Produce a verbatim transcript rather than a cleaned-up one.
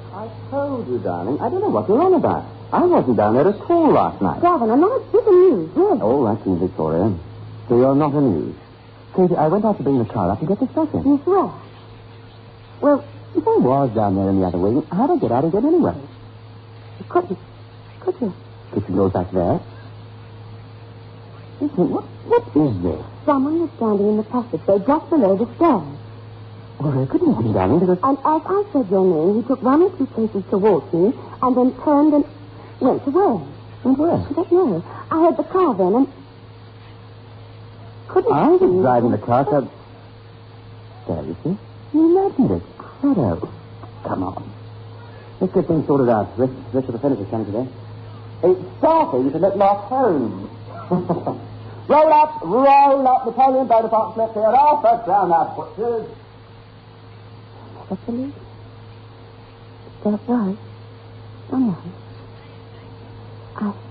I told you, darling. I don't know what you're on about. I wasn't down there at all last night. Gavin, I'm not bit amused, really. Oh, that's you, Victoria. So you're not amused. Katie, I went out to bring the car up and get the stuff in. You swear? Well, if I was down there in the other wing, how'd I get out again anyway? You couldn't. Could you? Kitchen goes back there. Listen, what, what is this? Someone was standing in the passageway just below the stairs. Well, I couldn't have been darling, because... And as I said your name, he took one or two paces towards me and then turned and went away. And where? I don't know. I heard the car then and... Couldn't I was see. driving the car, so... There, you see? You imagined it. Shadow. Come on. Let's get things sorted out. Rest, rest of the furniture coming today. It's starting to look like home. Roll up, roll up, Napoleon Bonaparte left here. Arthur, down that butchers. Actually, that's right. Oh, no. I